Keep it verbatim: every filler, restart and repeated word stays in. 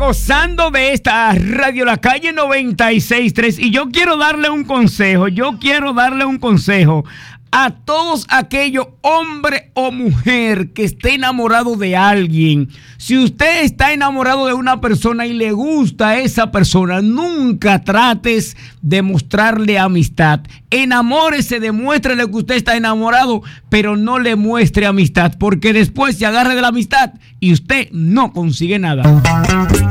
gozando de esta radio La Calle noventa y seis punto tres. Y yo quiero darle un consejo, yo quiero darle un consejo a todos aquellos hombre o mujer que esté enamorado de alguien. Si usted está enamorado de una persona y le gusta a esa persona, nunca trates de mostrarle amistad. Enamórese, demuéstrele que usted está enamorado, pero no le muestre amistad, porque después se agarre de la amistad y usted no consigue nada.